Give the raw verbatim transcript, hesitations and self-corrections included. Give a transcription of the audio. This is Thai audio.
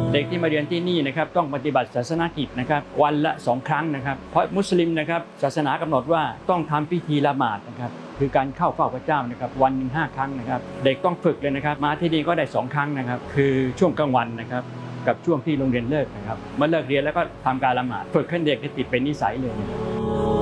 เด็กที่มาเรียนที่นี่นะครับต้องปฏิบัติศาสนกิจนะครับวันละสองครั้งนะครับเพราะมุสลิมนะครับศาสนากำหนดว่าต้องทำพิธีละหมาดนะครับคือการเข้าเฝ้าพระเจ้านะครับวันหนึ่งห้าครั้งนะครับเด็กต้องฝึกเลยนะครับมาที่นี่ก็ได้สองครั้งนะครับคือช่วงกลางวันนะครับกับช่วงที่โรงเรียนเลิกนะครับเมื่อเลิกเรียนแล้วก็ทำการละหมาดฝึกให้เด็กติดเป็นนิสัยเลย